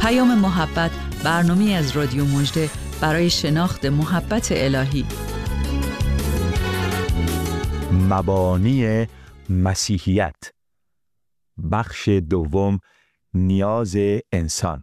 محبت، برنامه‌ای از رادیو مژده برای شناخت محبت الهی. مبانی مسیحیت، بخش دوم، نیاز انسان.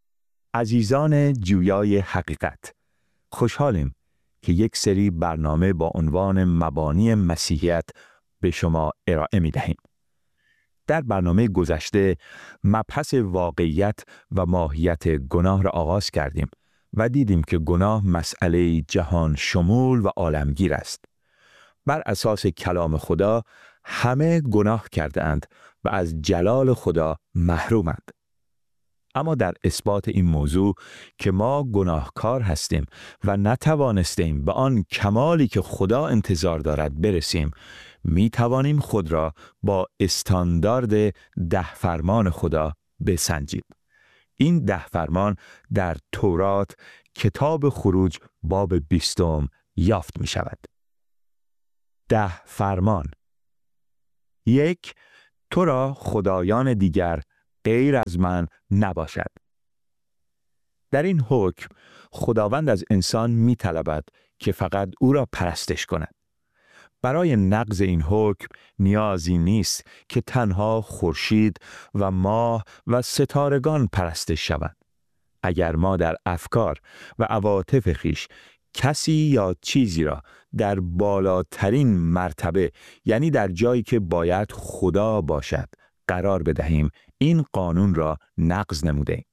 عزیزان جویای حقیقت، خوشحالیم که یک سری برنامه با عنوان مبانی مسیحیت به شما ارائه می دهیم. در برنامه گذشته مبحث واقعیت و ماهیت گناه را آغاز کردیم و دیدیم که گناه مسئله جهان شمول و عالمگیر است. بر اساس کلام خدا همه گناه کرده اند و از جلال خدا محرومند. اما در اثبات این موضوع که ما گناهکار هستیم و نتوانستیم به آن کمالی که خدا انتظار دارد برسیم، می توانیم خود را با استاندارد 10 فرمان خدا بسنجیم. این 10 فرمان در تورات کتاب خروج باب 20 یافت می شود. 10 فرمان. 1. تو را خدایان دیگر غیر از من نباشد. در این حکم خداوند از انسان می طلبد که فقط او را پرستش کند. برای نقض این حکم نیازی نیست که تنها خورشید و ماه و ستارگان پرستش شوند. اگر ما در افکار و عواطف خویش کسی یا چیزی را در بالاترین مرتبه، یعنی در جایی که باید خدا باشد، قرار بدهیم، این قانون را نقض نموده‌ایم.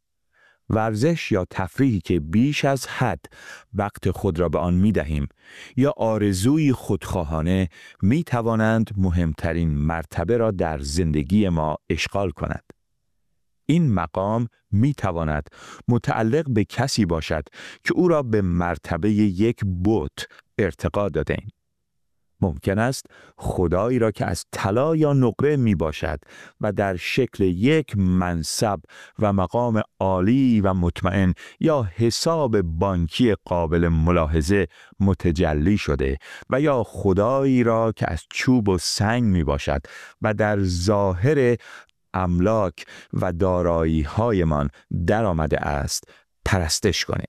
ورزش یا تفریحی که بیش از حد وقت خود را به آن می دهیم یا آرزوی خودخواهانه می توانند مهمترین مرتبه را در زندگی ما اشغال کند. این مقام می تواند متعلق به کسی باشد که او را به مرتبه یک بت ارتقا داده ایم. ممکن است خدایی را که از طلا یا نقره می باشد و در شکل یک منصب و مقام عالی و مطمئن یا حساب بانکی قابل ملاحظه متجلی شده و یا خدایی را که از چوب و سنگ می باشد و در ظاهر املاک و دارایی هایمان در آمده است پرستش کنیم.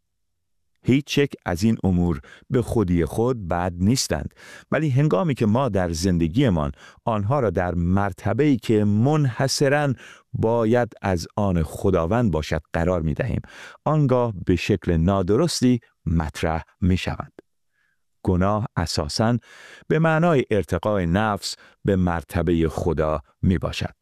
هیچ یک از این امور به خودی خود بد نیستند، ولی هنگامی که ما در زندگیمان آنها را در مرتبه‌ای که منحصراً باید از آن خداوند باشد قرار می دهیم، آنگاه به شکل نادرستی مطرح می شوند. گناه اساساً به معنای ارتقای نفس به مرتبه خدا می باشد.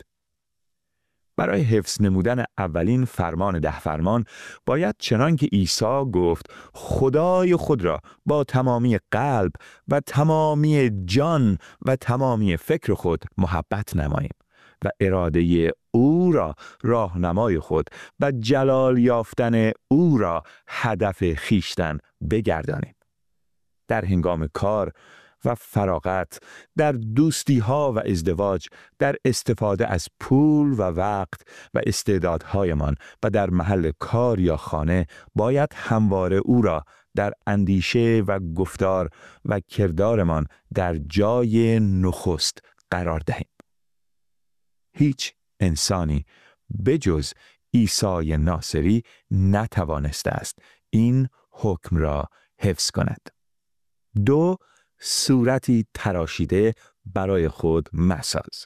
برای حفظ نمودن اولین فرمان 10 فرمان باید چنان که عیسی گفت خدای خود را با تمامی قلب و تمامی جان و تمامی فکر خود محبت نماییم و اراده او را راهنمای خود و جلال یافتن او را هدف خویشتن بگردانیم. در هنگام کار و فراغت، در دوستی ها و ازدواج، در استفاده از پول و وقت و استعدادهایمان و در محل کار یا خانه باید همواره او را در اندیشه و گفتار و کردارمان در جای نخست قرار دهیم. هیچ انسانی بجز عیسی ناصری نتوانسته است این حکم را حفظ کند. 2. صورتی تراشیده برای خود مساز.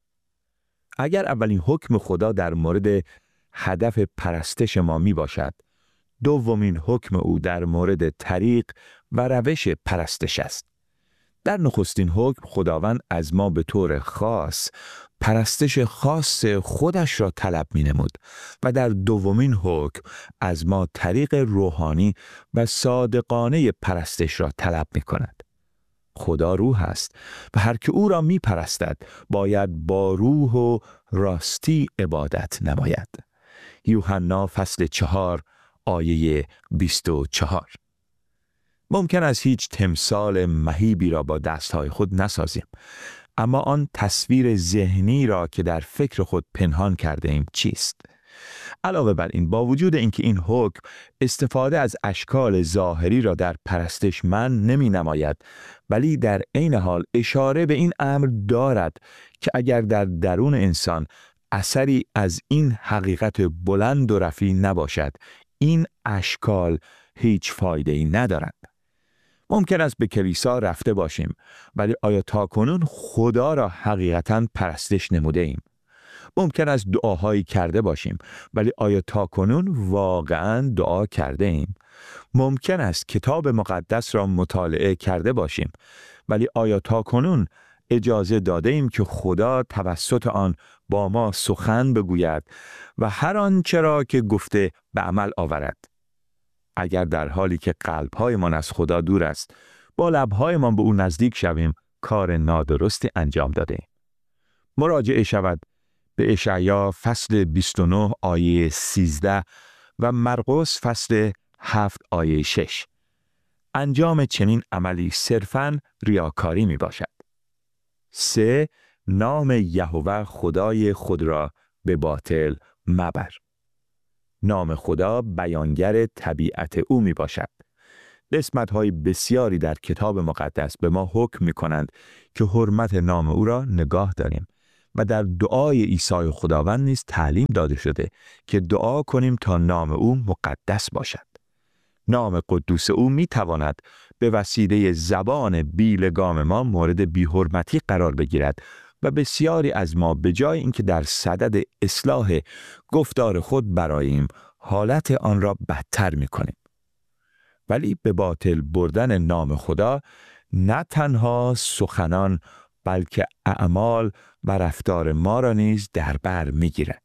اگر اولین حکم خدا در مورد هدف پرستش ما می باشد، دومین حکم او در مورد طریق و روش پرستش است. در نخستین حکم خداوند از ما به طور خاص پرستش خاص خودش را طلب می نمود و در دومین حکم از ما طریق روحانی و صادقانه پرستش را طلب می کند. خدا روح است و هر که او را می پرستد باید با روح و راستی عبادت نماید. یوحنا فصل 4 آیه 24. ممکن است هیچ تمثال مهیبی را با دستهای خود نسازیم، اما آن تصویر ذهنی را که در فکر خود پنهان کرده ایم چیست؟ علاوه بر این، با وجود اینکه این حکم استفاده از اشکال ظاهری را در پرستش من نمی نماید، ولی در عین حال اشاره به این امر دارد که اگر در درون انسان اثری از این حقیقت بلند و رفیع نباشد، این اشکال هیچ فایده‌ای ندارند. ممکن است به کلیسا رفته باشیم، ولی آیا تاکنون خدا را حقیقتاً پرستش نموده ایم؟ ممکن است دعاهایی کرده باشیم، ولی آیا تاکنون واقعاً دعا کرده ایم؟ ممکن است کتاب مقدس را مطالعه کرده باشیم، ولی آیا تاکنون اجازه داده ایم که خدا توسط آن با ما سخن بگوید و هر آنچه را که گفته به عمل آورد؟ اگر در حالی که قلب‌هایمان از خدا دور است، با لب‌هایمان به او نزدیک شویم، کار نادرستی انجام داده ایم. مراجعه شود به اشعیا فصل 29 آیه 13 و مرقس فصل 7 آیه 6. انجام چنین عملی صرفاً ریاکاری می باشد. 3. نام یهوه خدای خود را به باطل مبر. نام خدا بیانگر طبیعت او می باشد. قسمت‌های بسیاری در کتاب مقدس به ما حکم می‌کنند که حرمت نام او را نگاه داریم و در دعای عیسی خداوند نیز تعلیم داده شده که دعا کنیم تا نام او مقدس باشد. نام قدوس او می‌تواند به وسیله زبان بیلگام ما مورد بی‌حرمتی قرار بگیرد و بسیاری از ما به جای اینکه در صدد اصلاح گفتار خود براییم، حالت آن را بدتر می‌کنیم. ولی به باطل بردن نام خدا نه تنها سخنان بلکه اعمال و رفتار ما را نیز در بر می‌گیرد.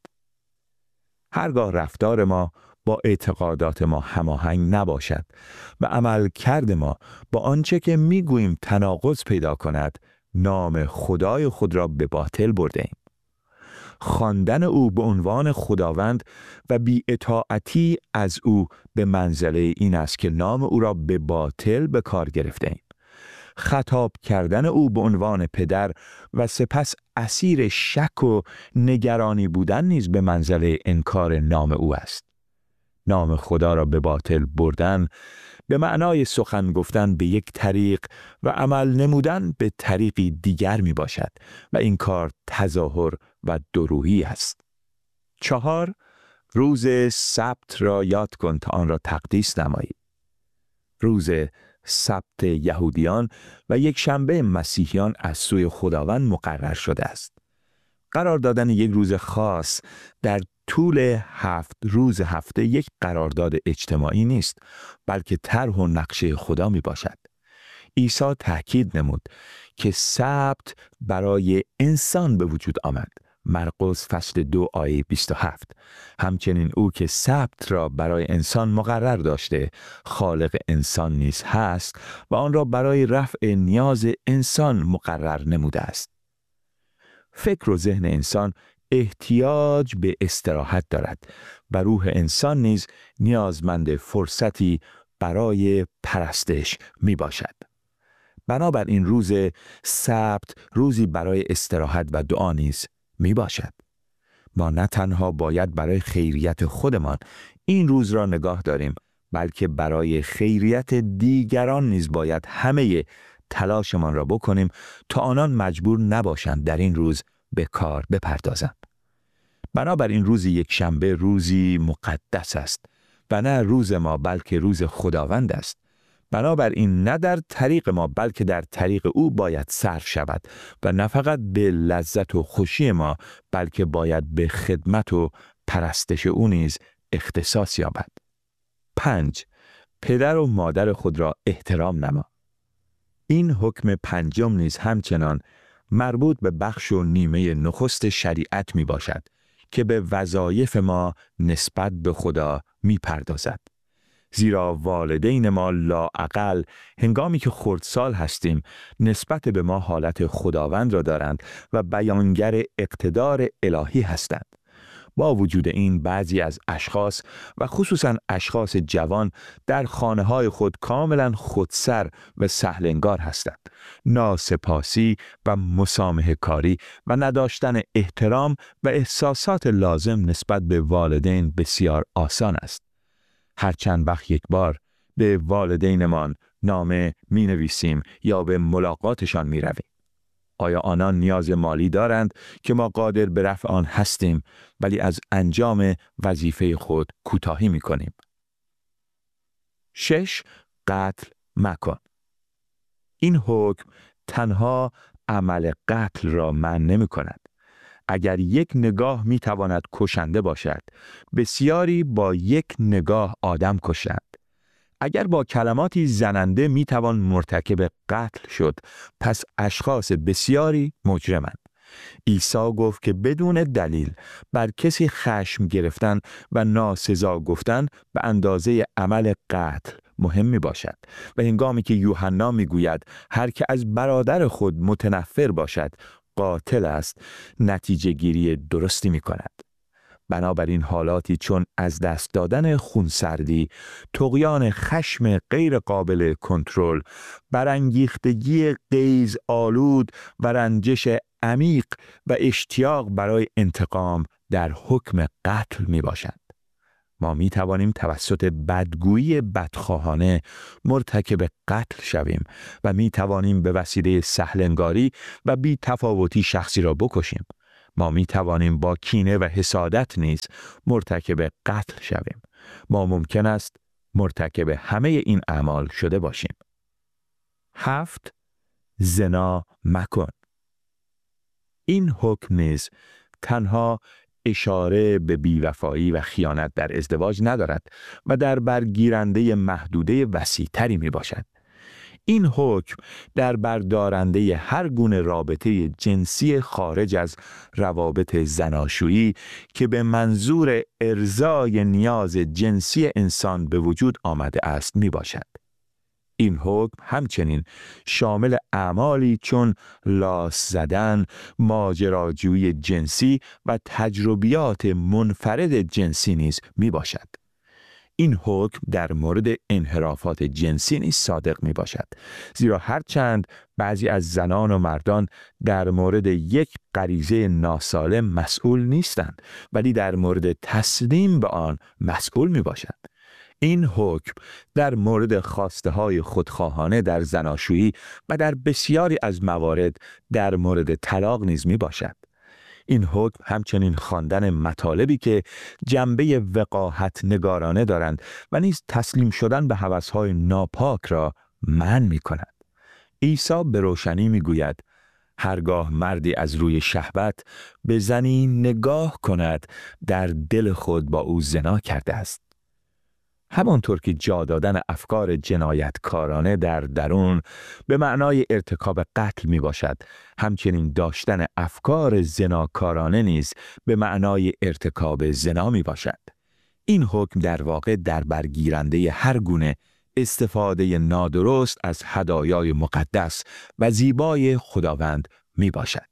هرگاه رفتار ما با اعتقادات ما هماهنگ نباشد و عملکرد ما با آنچه که می‌گوییم تناقض پیدا کند، نام خدای خود را به باطل برده‌ایم. خواندن او به عنوان خداوند و بی‌اطاعتی از او به منزله این است که نام او را به باطل به کار گرفته‌ایم. خطاب کردن او به عنوان پدر و سپس اسیر شک و نگرانی بودن نیز به منزله انکار نام او است. نام خدا را به باطل بردن به معنای سخن گفتن به یک طریق و عمل نمودن به طریقی دیگر می باشد و این کار تظاهر و دروغی است. 4. روز سبت را یاد کن تا آن را تقدیس نمایی. روز سبت یهودیان و یک شنبه مسیحیان از سوی خداوند مقرر شده است. قرار دادن یک روز خاص در طول 7 روز هفته یک قرارداد اجتماعی نیست، بلکه طرح و نقشه خدا می باشد. عیسی تاکید نمود که سبت برای انسان به وجود آمد. مرقس فصل 2 آیه 27. همچنین او که سبت را برای انسان مقرر داشته، خالق انسان نیز هست و آن را برای رفع نیاز انسان مقرر نموده است. فکر و ذهن انسان احتیاج به استراحت دارد و روح انسان نیز نیازمند فرصتی برای پرستش می باشد. بنابراین روز سبت روزی برای استراحت و دعا نیز می باشد. ما نه تنها باید برای خیریت خودمان این روز را نگاه داریم، بلکه برای خیریت دیگران نیز باید همه تلاشمان را بکنیم تا آنان مجبور نباشند در این روز به کار بپردازند. بنابراین روز یک شنبه روزی مقدس است و نه روز ما بلکه روز خداوند است. بنابراین نه در طریق ما بلکه در طریق او باید صرف شود و نه فقط به لذت و خوشی ما بلکه باید به خدمت و پرستش او نیز اختصاص یابد. 5. پدر و مادر خود را احترام نما. این حکم پنجم نیز همچنان مربوط به بخش و نیمه نخست شریعت می باشد که به وظایف ما نسبت به خدا می پردازد. زیرا والدین ما لااقل هنگامی که خردسال هستیم نسبت به ما حالت خداوند را دارند و بیانگر اقتدار الهی هستند. با وجود این بعضی از اشخاص و خصوصاً اشخاص جوان در خانه‌های خود کاملاً خودسر و سهل انگار هستند. ناسپاسی و مسامحه کاری و نداشتن احترام و احساسات لازم نسبت به والدین بسیار آسان است. هر چند وقت یک بار به والدینمان نامه می نویسیم یا به ملاقاتشان می رویم. آیا آنان نیاز مالی دارند که ما قادر به رفع آن هستیم ولی از انجام وظیفه خود کوتاهی می‌کنیم؟ 6. قتل مکن. این حکم تنها عمل قتل را منع نمی‌کند. اگر یک نگاه می‌تواند کشنده باشد، بسیاری با یک نگاه آدم کشند. اگر با کلماتی زننده میتوان مرتکب قتل شد، پس اشخاص بسیاری مجرمند. عیسی گفت که بدون دلیل بر کسی خشم گرفتن و ناسزا گفتن به اندازه عمل قتل مهم می باشد و هنگامی که یوحنا می گوید هر که از برادر خود متنفر باشد قاتل است، نتیجه گیری درستی می کند. بنابراین حالاتی چون از دست دادن خونسردی، طغیان خشم غیر قابل کنترل، برانگیختگی غیظ آلود و رنجش عمیق و اشتیاق برای انتقام در حکم قتل می باشند. ما می توانیم توسط بدگویی بدخواهانه مرتکب قتل شویم و می توانیم به وسیله سهلنگاری و بی تفاوتی شخصی را بکشیم. ما می توانیم با کینه و حسادت نیز مرتکب قتل شویم. ما ممکن است مرتکب همه این اعمال شده باشیم. 7. زنا مکن. این حکم نیز تنها اشاره به بیوفایی و خیانت در ازدواج ندارد و در برگیرنده محدوده وسیع‌تری می باشد. این حکم در بردارنده هر گونه رابطه جنسی خارج از روابط زناشویی که به منظور ارضای نیاز جنسی انسان به وجود آمده است می باشد. این حکم همچنین شامل اعمالی چون لاس زدن، ماجراجویی جنسی و تجربیات منفرد جنسی نیز می باشد. این حکم در مورد انحرافات جنسی نیز صادق می باشد، زیرا هرچند بعضی از زنان و مردان در مورد یک غریزه ناسالم مسئول نیستند، ولی در مورد تسلیم به آن مسئول می باشند. این حکم در مورد خواسته های خودخواهانه در زناشویی و در بسیاری از موارد در مورد طلاق نیز می باشد. این حکم همچنین خواندن مطالبی که جنبه وقاحت نگارانه دارند و نیز تسلیم شدن به هوس‌های ناپاک را منع می‌کند. عیسی به روشنی می‌گوید هرگاه مردی از روی شهوت به زنی نگاه کند در دل خود با او زنا کرده است. همانطور که جا دادن افکار جنایتکارانه در درون به معنای ارتکاب قتل می باشد، همچنین داشتن افکار زناکارانه نیز به معنای ارتکاب زنا می باشد. این حکم در واقع در برگیرنده هر گونه استفاده نادرست از هدایای مقدس و زیبای خداوند می باشد.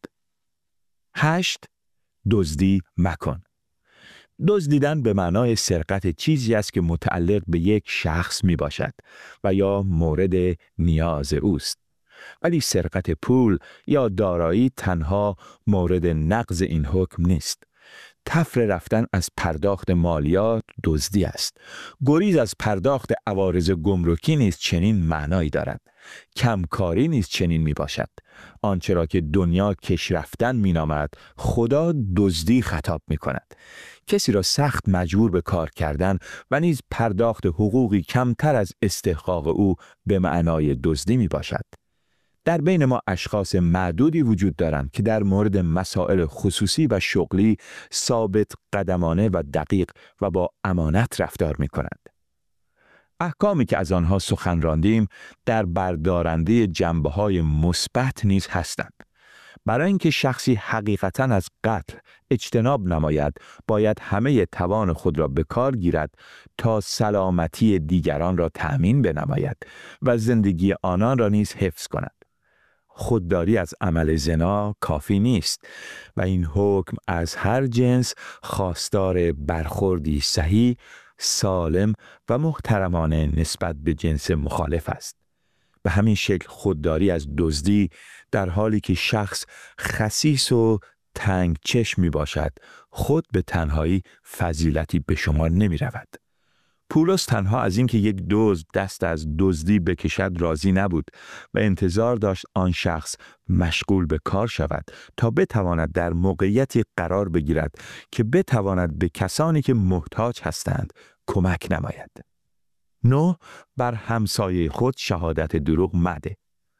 8. دزدی مکن. دزدیدن به معنای سرقت چیزی است که متعلق به یک شخص می باشد و یا مورد نیاز اوست. ولی سرقت پول یا دارایی تنها مورد نقض این حکم نیست. تفره رفتن از پرداخت مالیات دزدی است. گریز از پرداخت عوارض گمرکی نیز چنین معنایی دارد. کمکاری نیز چنین می باشد. آنچه را که دنیا کش رفتن می نامد، خدا دزدی خطاب می کند. کسی را سخت مجبور به کار کردن و نیز پرداخت حقوقی کمتر از استحقاق او به معنای دزدی می باشد. در بین ما اشخاص معدودی وجود دارند که در مورد مسائل خصوصی و شغلی ثابت قدمانه و دقیق و با امانت رفتار می کنند. احکامی که از آنها سخن راندیم در بردارنده جنبه‌های مثبت نیز هستند. برای اینکه شخصی حقیقتاً از قتل اجتناب نماید، باید همه توان خود را به کار گیرد تا سلامتی دیگران را تأمین بنماید و زندگی آنان را نیز حفظ کند. خودداری از عمل زنا کافی نیست و این حکم از هر جنس خواستار برخوردی صحیح، سالم و محترمانه نسبت به جنس مخالف است. به همین شکل خودداری از دزدی در حالی که شخص خسیس و تنگ چشم می باشد، خود به تنهایی فضیلتی به شمار نمی رود. پولس تنها از اینکه یک دزد دست از دزدی بکشد راضی نبود و انتظار داشت آن شخص مشغول به کار شود تا بتواند در موقعیتی قرار بگیرد که بتواند به کسانی که محتاج هستند کمک نماید. 9. بر همسایه خود شهادت دروغ مده.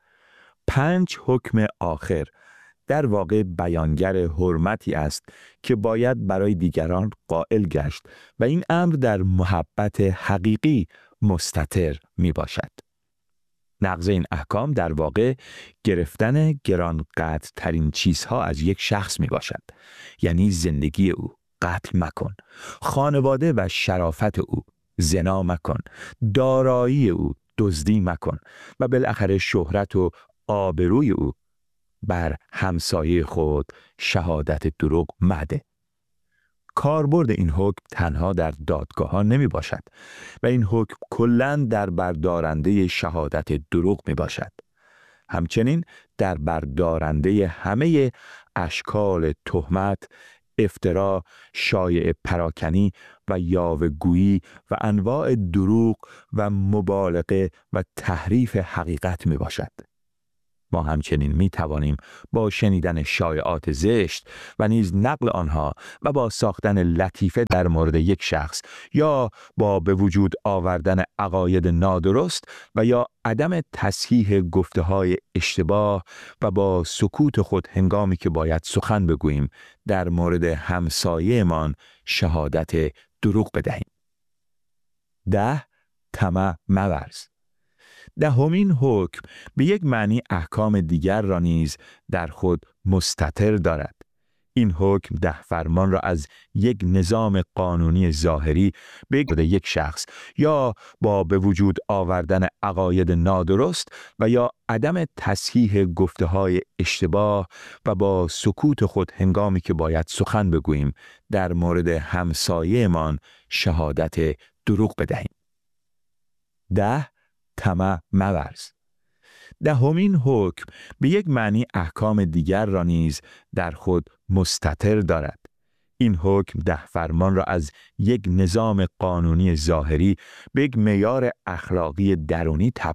5 حکم آخر در واقع بیانگر حرمتی است که باید برای دیگران قائل گشت و این امر در محبت حقیقی مستتر می باشد. نقض این احکام در واقع گرفتن گرانقدر ترین چیزها از یک شخص می باشد، یعنی زندگی او قتل مکن، خانواده و شرافت او زنا مکن، دارایی او دزدی مکن و بالاخره شهرت و آبروی او. بر همسایه خود شهادت دروغ مده. کاربرد این حکم تنها در دادگاه‌ها نمی باشد و این حکم کلاً در بردارنده شهادت دروغ می باشد. همچنین در بردارنده همه اشکال تهمت، افترا، شایعه پراکنی و یاوه‌گویی و انواع دروغ و مبالغه و تحریف حقیقت می باشد. ما همچنین می توانیم با شنیدن شایعات زشت و نیز نقل آنها و با ساختن لطیفه در مورد یک شخص یا با به وجود آوردن عقاید نادرست و یا عدم تصحیح گفته‌های اشتباه و با سکوت خود هنگامی که باید سخن بگوییم در مورد همسایه‌مان شهادت دروغ بدهیم. 10. طمع مورز. 10مین حکم به یک معنی احکام دیگر را نیز در خود مستتر دارد. این حکم 10 فرمان را از یک نظام قانونی ظاهری به یک شخص یا با به وجود آوردن عقاید نادرست و یا عدم تصحیح گفته‌های اشتباه و با سکوت خود هنگامی که باید سخن بگوییم در مورد همسایه‌مان شهادت دروغ بدهیم. 10. طمع مورز. 10مین حکم به یک معنی احکام دیگر را نیز در خود مستتر دارد. این حکم 10 فرمان را از یک نظام قانونی ظاهری به یک معیار اخلاقی درونی